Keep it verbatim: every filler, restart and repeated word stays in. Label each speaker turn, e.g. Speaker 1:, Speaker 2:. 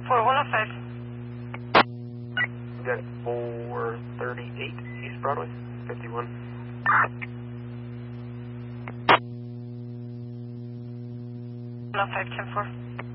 Speaker 1: four one oh five.
Speaker 2: We got four thirty-eight East Broadway, fifty-one.
Speaker 1: one oh five, ten four.